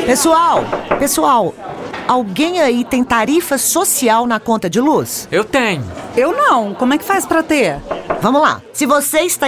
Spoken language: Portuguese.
Pessoal, alguém aí tem tarifa social na conta de luz? Eu tenho. Eu não. Como é que faz pra ter? Vamos lá. Se você está